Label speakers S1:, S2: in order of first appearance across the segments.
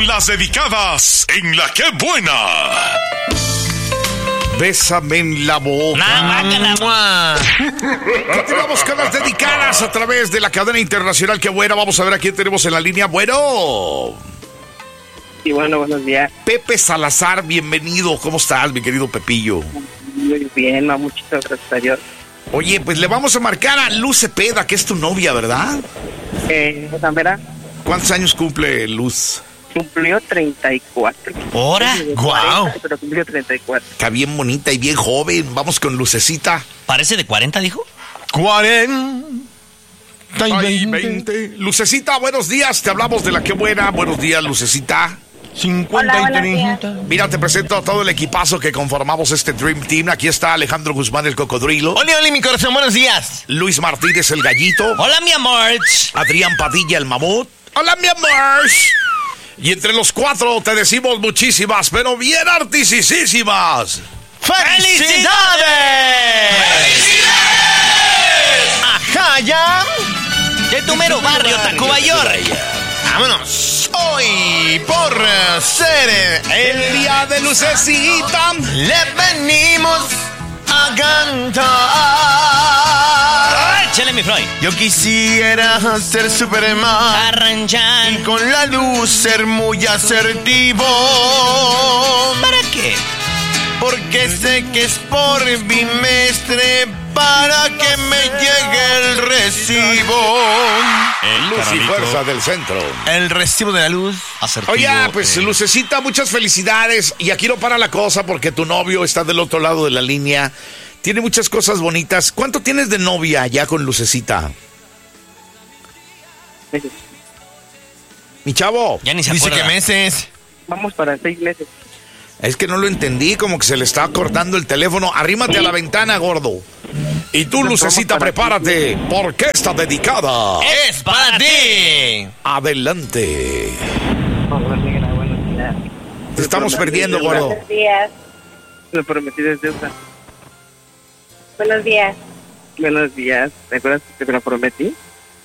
S1: con las dedicadas en La Qué Buena.
S2: Bésame en la boca. Continuamos con las dedicadas a través de la cadena internacional Qué Buena. Vamos a ver a quién tenemos en la línea. Bueno.
S3: Sí, bueno, buenos días.
S2: Pepe Salazar, bienvenido. ¿Cómo estás, mi querido Pepillo?
S3: Muy bien, muchísimas gracias a Dios.
S2: Oye, pues le vamos a marcar a Luz Cepeda, que es tu novia, ¿verdad?
S3: ¿Verdad?
S2: ¿Cuántos años cumple Luz?
S3: Cumplió 34.
S4: ¿Hora?
S3: ¡Guau! Pero cumplió 34.
S2: Está bien bonita y bien joven. Vamos con Lucecita.
S4: ¿Parece de 40, dijo?
S5: 40 y
S2: 20. Lucecita, buenos días. Te hablamos de La Qué Buena. Buenos días, Lucecita.
S5: 50 y 30.
S2: Mira, te presento a todo el equipazo que conformamos este Dream Team. Aquí está Alejandro Guzmán, el cocodrilo.
S5: Oli, mi corazón, buenos días.
S2: Luis Martínez, el gallito.
S4: Hola, mi amor.
S2: Adrián Padilla, el mamut. Hola, mi amor. Y entre los cuatro te decimos muchísimas, pero bien artisísimas.
S5: ¡Felicidades! ¡Ajá, ya!
S4: De tu mero barrio, Tacubayor.
S5: ¡Vámonos! Hoy, por ser
S2: El día de Lucecita,
S5: le venimos a cantar.
S4: Échale, mi Freud.
S5: Yo quisiera ser Superman
S4: Arranchan.
S5: y con la luz ser muy asertivo.
S4: ¿Para qué?
S5: Porque sé que es por bimestre para que me llegue el recibo.
S2: Luz y fuerza del centro.
S5: El recibo de la luz.
S4: Asertivo.
S2: Oye, pues Lucecita, muchas felicidades. Y aquí no para la cosa porque tu novio está del otro lado de la línea. Tiene muchas cosas bonitas. ¿Cuánto tienes de novia ya con Lucecita? Mi chavo.
S4: Ya ni se
S5: Dice
S4: acuerda.
S5: que meses.
S3: Vamos para 6 meses.
S2: Es que no lo entendí, como que se le está cortando el teléfono. Arrímate a la ventana, gordo. Y tú, Lucecita, prepárate, porque está dedicada.
S5: ¡Es para ti!
S2: Adelante.
S3: Buenos días.
S2: Te estamos perdiendo, gordo.
S6: Buenos días.
S3: Lo prometí desde deuda.
S6: Buenos días.
S3: Buenos días. ¿Te acuerdas que te lo prometí?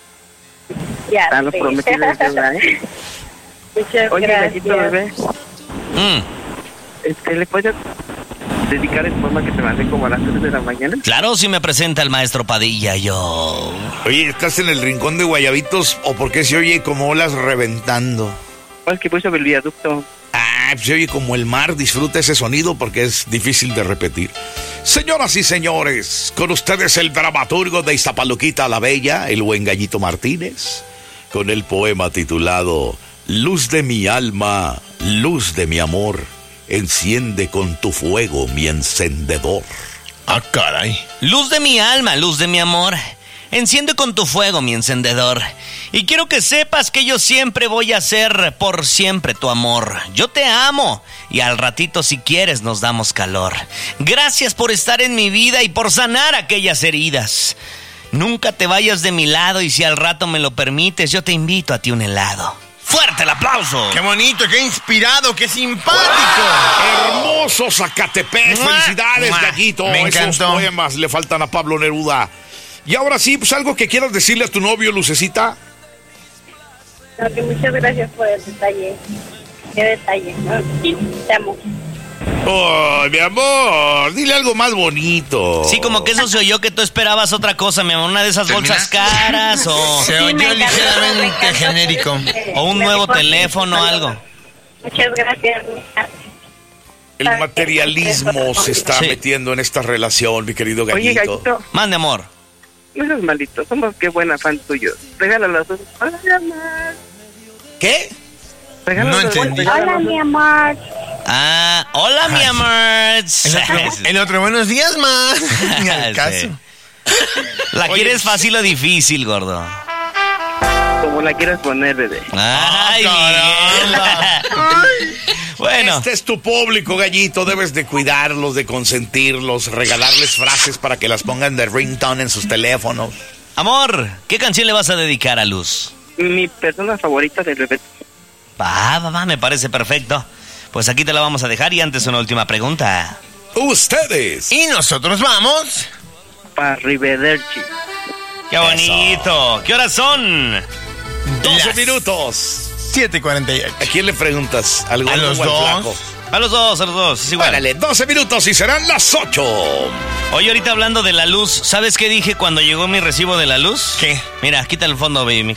S6: Ya.
S3: Lo
S6: sé.
S3: prometí desde deuda, ¿eh?
S6: Muchas
S3: Oye, gallito
S6: gracias.
S3: bebé,
S4: Mm,
S3: ¿le puedes dedicar el poema que te mandé como a las 3 de la mañana?
S4: claro, si me presenta el maestro Padilla, yo.
S2: Oye, ¿estás en el rincón de Guayabitos o por qué se oye como olas reventando?
S3: Es que voy sobre el viaducto.
S2: Ah, se oye como el mar. Disfruta ese sonido porque es difícil de repetir. Señoras y señores, con ustedes el dramaturgo de Iztapaluquita la Bella, el buen Gallito Martínez, con el poema titulado Luz de mi alma, luz de mi amor, enciende con tu fuego mi encendedor.
S5: Ah, caray.
S4: Luz de mi alma, luz de mi amor, enciende con tu fuego mi encendedor. Y quiero que sepas que yo siempre voy a ser por siempre tu amor. Yo te amo y al ratito si quieres nos damos calor. Gracias por estar en mi vida y por sanar aquellas heridas. Nunca te vayas de mi lado y si al rato me lo permites yo te invito a ti un helado. ¡Fuerte el aplauso!
S5: ¡Qué bonito, qué inspirado, qué simpático!
S2: Hermoso Zacatepec, felicidades,
S5: ¡Mua!
S2: Gallito.
S5: Me
S2: Esos
S5: encantó.
S2: poemas le faltan a Pablo Neruda. Y ahora sí, pues algo que quieras decirle a tu novio, Lucecita.
S6: No, que muchas gracias por el detalle. Qué detalle. Te amo.
S2: ¡Ay, mi amor! Dile algo más bonito.
S4: Sí, como que eso se oyó que tú esperabas otra cosa, mi amor. Una de esas bolsas caras o...
S5: Se
S6: Sí,
S5: oyó
S6: me encantó,
S5: ligeramente
S6: me encantó.
S5: genérico.
S4: O un nuevo teléfono o algo.
S6: Muchas gracias.
S2: El materialismo se está
S4: Sí.
S2: metiendo en esta relación, mi querido
S3: Oye,
S2: Gallito.
S3: gallito,
S4: Mande, amor.
S3: no seas malito. Somos qué buena fan tuyo. Regálalo a los dos. Hola, mi amor.
S2: ¿Qué?
S3: Regálalo
S5: No
S3: a los dos.
S5: entendí.
S3: Regálalo a
S6: Hola,
S3: los dos.
S6: mi amor.
S4: Ah, hola, mi amor.
S5: El otro, buenos días, más. Ni al caso.
S4: Sí. ¿La quieres fácil o difícil, gordo?
S3: Como la quieras poner, bebé.
S4: Ay,
S5: caramba.
S4: Miguel. Bueno,
S2: Este es tu público, Gallito. Debes de cuidarlos, de consentirlos, regalarles frases para que las pongan de ringtone en sus teléfonos.
S4: amor, ¿qué canción le vas a dedicar a Luz?
S3: Mi persona favorita del bebé.
S4: Va, me parece perfecto. Pues aquí te la vamos a dejar y antes una última pregunta.
S2: Ustedes.
S5: Y nosotros vamos.
S3: Para Rivederci.
S4: ¡Qué bonito! ¿Qué horas son?
S2: 12
S5: Las
S2: minutos.
S5: 7:48.
S2: ¿A quién le preguntas? ¿Al gordo
S5: los
S2: o al
S5: dos.
S2: flaco?
S4: A los dos, es igual.
S2: Órale, 12 minutos y serán las 8.
S4: Oye, ahorita hablando de la luz, ¿sabes qué dije cuando llegó mi recibo de la luz?
S5: ¿Qué?
S4: Mira, quita el fondo, baby.